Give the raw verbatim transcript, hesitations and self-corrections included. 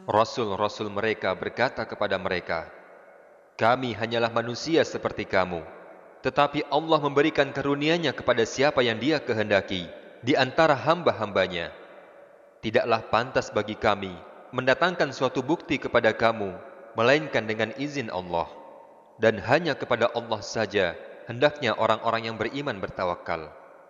Rasul-rasul mereka berkata kepada mereka, "Kami hanyalah manusia seperti kamu, tetapi Allah memberikan karunia-Nya kepada siapa yang Dia kehendaki di antara hamba-hambanya. Tidaklah pantas bagi kami mendatangkan suatu bukti kepada kamu, melainkan dengan izin Allah. Dan hanya kepada Allah saja hendaknya orang-orang yang beriman bertawakal."